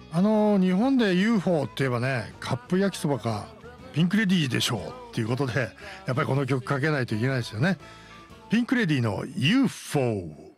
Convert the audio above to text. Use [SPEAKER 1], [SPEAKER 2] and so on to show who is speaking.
[SPEAKER 1] 日本で UFO って言えばね、カップ焼きそばかピンクレディーでしょうっていうことで、やっぱりこの曲かけないといけないですよね。ピンクレディーの UFO。